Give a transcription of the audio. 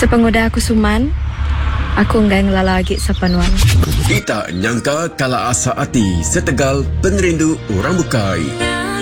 Sepenguda aku Suman, aku enggak ngelala lagi sapanuan. Kita nyangka kala asa hati setegal pengerindu orang bukai.